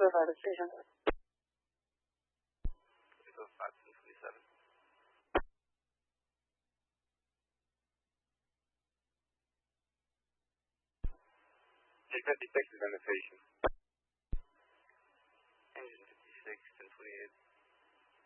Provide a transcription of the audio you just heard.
with our decision. 805-247. J56 is on the station.